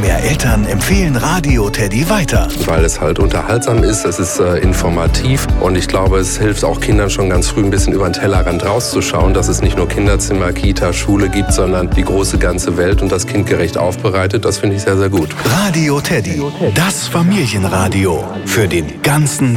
mehr Eltern empfehlen Radio Teddy weiter. Weil es halt unterhaltsam ist, es ist informativ und ich glaube, es hilft auch Kindern schon ganz früh ein bisschen über den Tellerrand rauszuschauen, dass es nicht nur Kinderzimmer, Kita, Schule gibt, sondern die große ganze Welt und das kindgerecht aufbereitet. Das finde ich sehr, sehr gut. Radio Teddy, das Familienradio für den ganzen